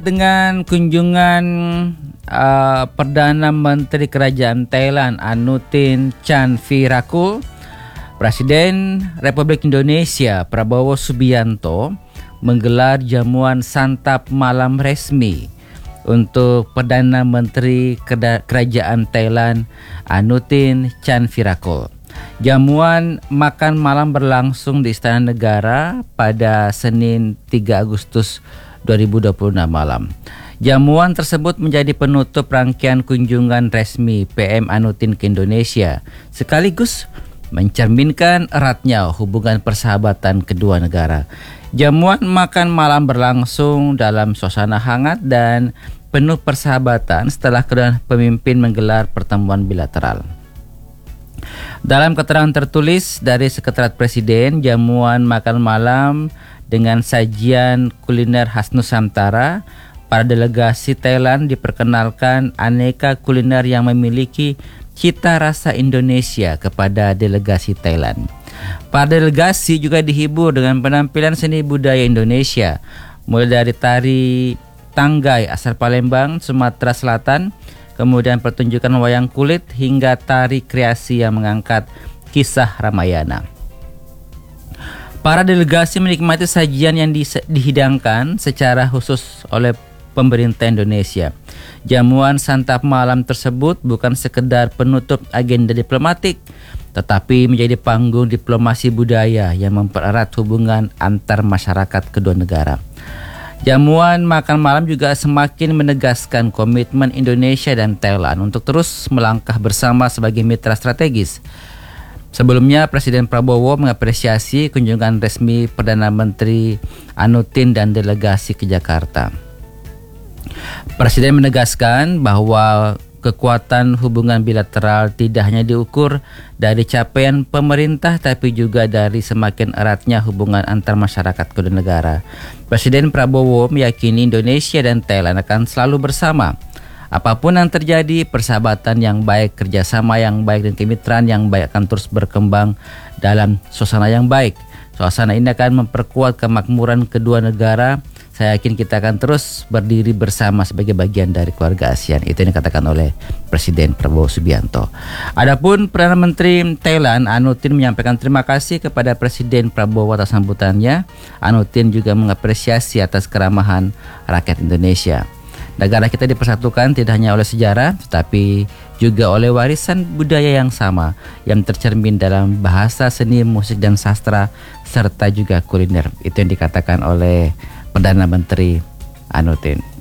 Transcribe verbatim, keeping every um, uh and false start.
dengan kunjungan uh, Perdana Menteri Kerajaan Thailand Anutin Chanvirakul, Presiden Republik Indonesia Prabowo Subianto menggelar jamuan santap malam resmi untuk Perdana Menteri Kerajaan Thailand Anutin Chanvirakul. Jamuan makan malam berlangsung di Istana Negara pada Senin tiga Agustus dua ribu dua puluh enam malam. Jamuan tersebut menjadi penutup rangkaian kunjungan resmi P M Anutin ke Indonesia, sekaligus mencerminkan eratnya hubungan persahabatan kedua negara. Jamuan makan malam berlangsung dalam suasana hangat dan penuh persahabatan setelah kedua pemimpin menggelar pertemuan bilateral. Dalam keterangan tertulis dari Sekretariat Presiden, jamuan makan malam dengan sajian kuliner khas Nusantara, para delegasi Thailand diperkenalkan aneka kuliner yang memiliki cita rasa Indonesia kepada delegasi Thailand. Para delegasi juga dihibur dengan penampilan seni budaya Indonesia, mulai dari tari Tanggai asal Palembang, Sumatera Selatan, kemudian pertunjukan wayang kulit hingga tari kreasi yang mengangkat kisah Ramayana. Para delegasi menikmati sajian yang dihidangkan secara khusus oleh pemerintah Indonesia. Jamuan santap malam tersebut bukan sekedar penutup agenda diplomatik, tetapi menjadi panggung diplomasi budaya yang mempererat hubungan antar masyarakat kedua negara. Jamuan makan malam juga semakin menegaskan komitmen Indonesia dan Thailand untuk terus melangkah bersama sebagai mitra strategis. Sebelumnya, Presiden Prabowo mengapresiasi kunjungan resmi Perdana Menteri Anutin dan delegasi ke Jakarta. Presiden menegaskan bahwa kekuatan hubungan bilateral tidak hanya diukur dari capaian pemerintah tapi juga dari semakin eratnya hubungan antar masyarakat kedua negara. Presiden Prabowo meyakini Indonesia dan Thailand akan selalu bersama. Apapun yang terjadi, persahabatan yang baik, kerjasama yang baik dan kemitraan yang baik akan terus berkembang dalam suasana yang baik. Suasana ini akan memperkuat kemakmuran kedua negara. Saya yakin kita akan terus berdiri bersama sebagai bagian dari keluarga ASEAN. Itu yang dikatakan oleh Presiden Prabowo Subianto. Adapun Perdana Menteri Thailand Anutin menyampaikan terima kasih kepada Presiden Prabowo atas sambutannya. Anutin juga mengapresiasi atas keramahan rakyat Indonesia. Negara kita dipersatukan tidak hanya oleh sejarah, tetapi juga oleh warisan budaya yang sama yang tercermin dalam bahasa, seni, musik, dan sastra, serta juga kuliner. Itu yang dikatakan oleh Perdana Menteri Anutin.